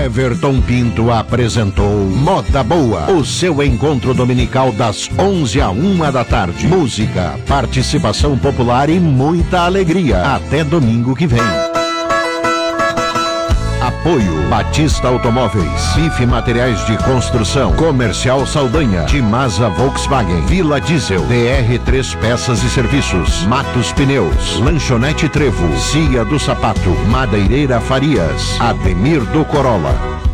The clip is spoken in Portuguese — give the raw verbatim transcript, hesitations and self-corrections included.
Everton Pinto apresentou Moda Boa, o seu encontro dominical das onze à uma da tarde. Música, participação popular e muita alegria. Até domingo que vem. Apoio Batista Automóveis, I F Materiais de Construção, Comercial Saldanha, Timasa Volkswagen, Vila Diesel, D R três Peças e Serviços, Matos Pneus, Lanchonete Trevo, Cia do Sapato, Madeireira Farias, Ademir do Corolla.